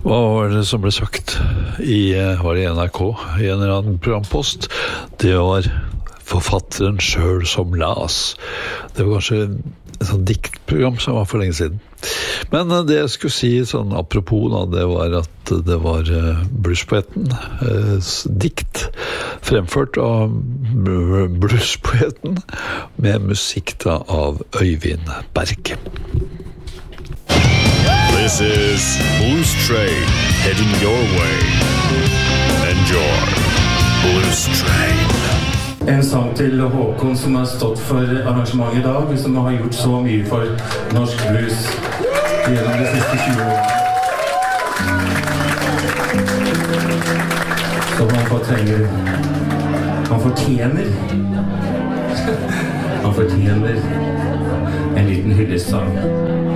Hva var det som ble sagt var det NRK i en eller annen programpost? Det var forfatteren selv som las. Det var kanskje et sånt diktprogram som var for lenge siden. Men det jeg skulle si sånn apropos da, det var at det var bluespoeten dikt fremført av bluespoeten med musikk da av Øyvind Berg. This is Blues Train heading your way. Enjoy Blues Train. En sang til Håkon som har stått for arrangementet i dag, som har gjort så mye for norsk blues gjennom de siste 20 år. Så han fortjener en liten hyllestsang.